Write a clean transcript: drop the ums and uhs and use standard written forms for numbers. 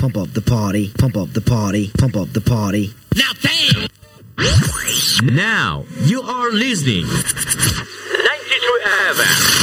pump up the party, pump up the party, pump up the party. Now damn! Now you are listening 92 FM